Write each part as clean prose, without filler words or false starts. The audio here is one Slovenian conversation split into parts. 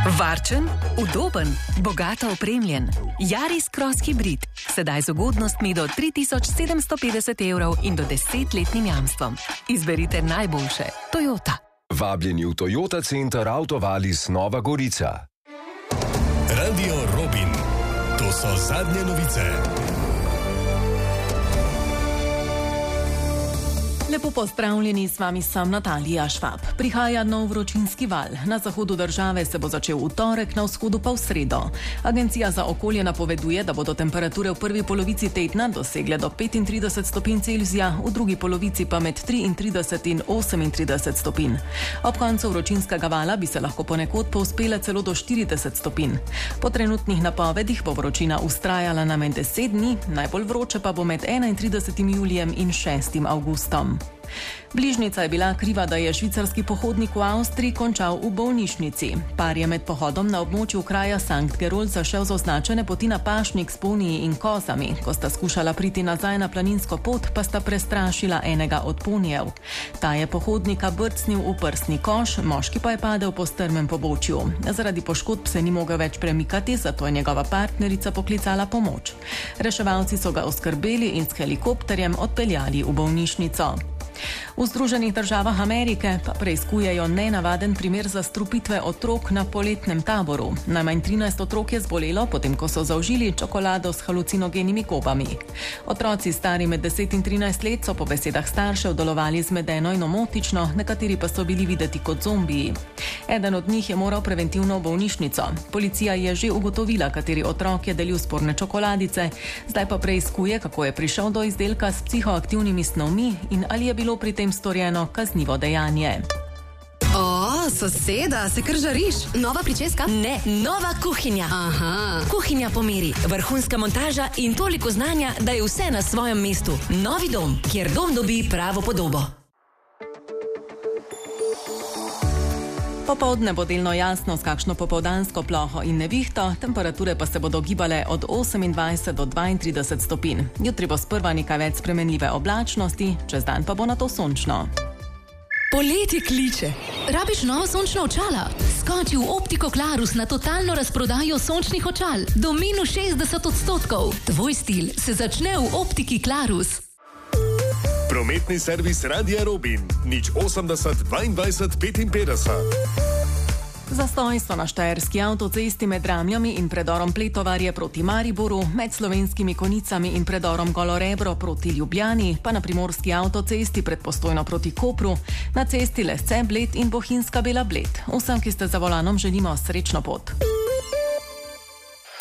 Varčen, udoben, bogato opremljen. Yaris Cross Hybrid. Sedaj z ugodnostmi do 3750 € in do 10-letnim jamstvom. Izberite najboljše. Toyota. Vabljeni v Toyota Center Autovalis Nova Gorica. Radio Robin. To so zadnje novice. Lepo pozdravljeni, s vami sem Natalija Švab. Prihaja nov vročinski val. Na zahodu države se bo začel v torek, na vzhodu pa v sredo. Agencija za okolje napoveduje, da bodo temperature v prvi polovici tedna dosegle do 35 stopinj Celzija, v drugi polovici pa med 33 in 38 stopinj. Ob koncu vročinskega vala bi se lahko ponekod povzpele celo do 40 stopinj. Po trenutnih napovedih bo vročina vztrajala najmanj 10 dni, najbolj vroče pa bo med 31. julijem in 6. avgustom. Bližnjica je bila kriva, da je švicarski pohodnik v Avstriji končal v bolnišnici. Par je med pohodom na območju kraja Sankt Gerolz zašel z označene poti na pašnik s poniji in kozami. Ko sta skušala priti nazaj na planinsko pot, pa sta prestrašila enega od ponijev. Ta je pohodnika brcnil v prsni koš, moški pa je padel po strmem pobočju. Zaradi poškodb se ni mogel več premikati, zato je njegova partnerica poklicala pomoč. Reševalci so ga oskrbeli in s helikopterjem odpeljali v bolnišnico. V Združenih državah Amerike pa preiskujejo nenavaden primer zastrupitve otrok na poletnem taboru. Najmanj 13 otrok je zbolelo, potem ko so zaužili čokolado s halucinogenimi gobami. Otroci stari med 10 in 13 let so po besedah staršev delovali zmedeno in omotično, nekateri pa so bili videti kot zombiji. Eden od njih je moral preventivno v bolnišnico. Policija je že ugotovila, kateri otrok je delil sporne čokoladice, zdaj pa preiskuje, kako je prišel do izdelka s psihoaktivnimi snovmi in ali je bilo pri tem storjeno kaznivo dejanje. O, soseda, se kar žariš? Nova pričeska? Ne, nova kuhinja. Aha. Kuhinja po meri, vrhunska montaža in toliko znanja, da je vse na svojem mestu. Novi dom, kjer dom dobi pravo podobo. Popoldne bo delno jasno s kakšno popoldansko ploho in nevihto, temperature pa se bodo gibale od 28 do 32 stopinj. Jutri bo sprva nekaj več spremenljive oblačnosti, čez dan pa bo nato sončno. Poletje kliče. Rabiš novo sončno očala? Skoči v Optiko Klarus na totalno razprodajo sončnih očal do minus 60%. Tvoj stil se začne v Optiki Klarus. Prometni servis Radia Robin. 080 22 55. Zastoj so na štajerski avtocesti med Ramljami in predorom Pletovarje proti Mariboru, med Slovenskimi Konicami in predorom Golorebro proti Ljubljani, pa na primorski avtocesti pred Postojno proti Kopru, na cesti Lesce Bled in Bohinjska Bela Bled. Vsem, ki ste za volanom, želimo srečno pot.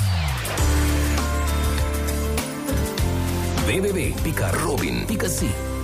www.robin.si